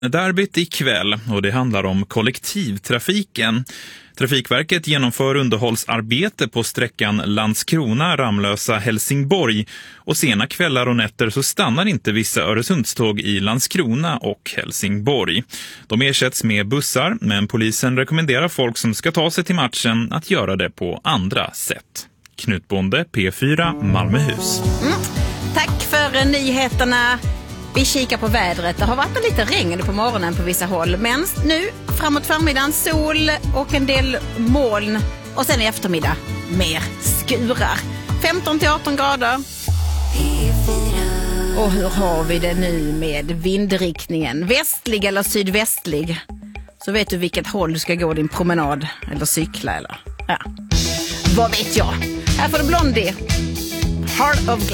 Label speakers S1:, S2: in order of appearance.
S1: Derbyt ikväll och det handlar om kollektivtrafiken. Trafikverket genomför underhållsarbete på sträckan Landskrona-Ramlösa-Helsingborg och sena kvällar och nätter så stannar inte vissa Öresundståg i Landskrona och Helsingborg. De ersätts med bussar, men polisen rekommenderar folk som ska ta sig till matchen att göra det på andra sätt. Knut Bonde, P4, Malmöhus.
S2: Tack för nyheterna. Vi kikar på vädret. Det har varit lite regn på morgonen på vissa håll. Men nu framåt förmiddagen sol och en del moln. Och sen i eftermiddag mer skurar. 15-18 grader. Och hur har vi det nu med vindriktningen? Västlig eller sydvästlig? Så vet du vilket håll du ska gå din promenad. Eller cykla eller... Ja. Vad vet jag? Här får du Blondie. Heart of